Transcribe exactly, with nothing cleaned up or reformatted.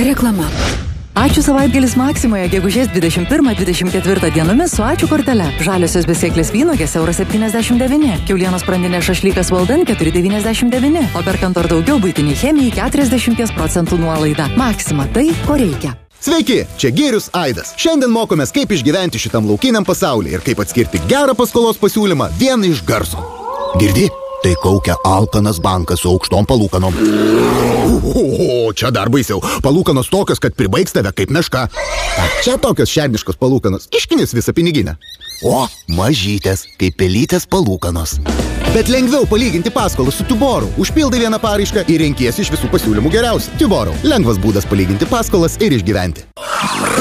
Reklama. Ačiū savaitgalis Maksimoje, gegužės dvidešimt pirmą dvidešimt ketvirtą dienomis su Ačiū kortele. Žaliosios besėklės vynogės euras septyniasdešimt devyni, kiaulienos sprandinė šašlykas Valdan keturi devyniasdešimt devyni, o perkant ar daugiau buitiniai chemijai keturiasdešimt procentų nuolaida. Maksima, tai ko reikia. Sveiki, čia Gėrius Aidas. Šiandien mokomės, kaip išgyventi šitam laukiniam pasaulyje ir kaip atskirti gerą paskolos pasiūlymą vien iš garso. Girdi? Tai kaukia alkanas bankas su aukštom palūkanom. O, čia dar baisiau. Palūkanos tokios, kad pribaigs tave kaip meška. Čia tokios šerniškos palūkanos. Iškinis visą piniginę. O, mažytės, kaip pelytės palūkanos. Bet lengviau palyginti paskolą su Tuborau. Užpildai vieną paraišką ir renkiesi iš visų pasiūlymų geriausią. Tuborau. Lengvas būdas palyginti paskolas ir išgyventi.